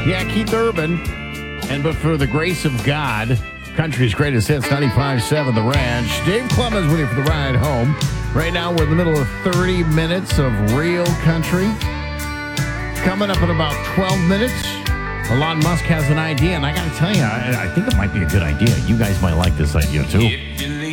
Yeah, Keith Urban. And but for the grace of God, country's greatest hits, 95.7 The Ranch. Dave Clemens with you for the ride home. Right now, we're in the middle of 30 minutes of real country. Coming up in about 12 minutes, Elon Musk has an idea, and I got to tell you, I think it might be a good idea. You guys might like this idea, too.